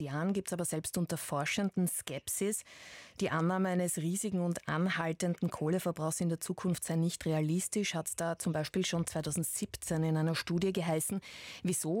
Jahren gibt es aber selbst unter Forschenden Skepsis. Die Annahme eines riesigen und anhaltenden Kohleverbrauchs in der Zukunft sei nicht realistisch, hat es da zum Beispiel schon 2017 in einer Studie geheißen. Wieso